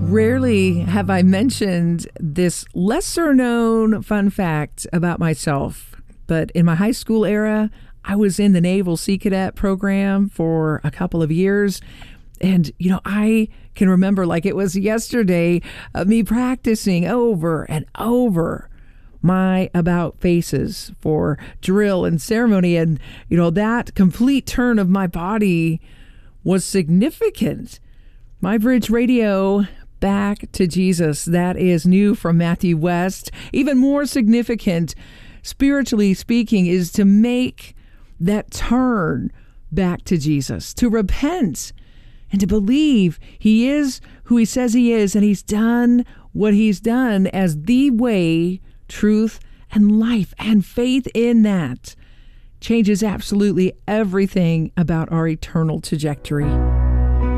Rarely have I mentioned this lesser known fun fact about myself, but in my high school era, I was in the Naval Sea Cadet program for a couple of years. And, I can remember like it was yesterday, me practicing over and over my about faces for drill and ceremony. And, that complete turn of my body was significant. My Bridge Radio, Back to Jesus. That is new from Matthew West. Even more significant, spiritually speaking, is to make that turn back to Jesus, to repent and to believe he is who he says he is, and he's done what he's done as the way, truth, and life. And faith in that changes absolutely everything about our eternal trajectory.